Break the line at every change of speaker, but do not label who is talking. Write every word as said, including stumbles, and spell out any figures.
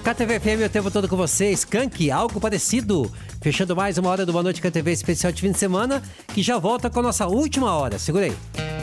K T V F M o tempo todo com vocês. Skank, algo parecido. Fechando mais uma hora do Boa Noite K T V especial de fim de semana, que já volta com a nossa última hora. Segura aí.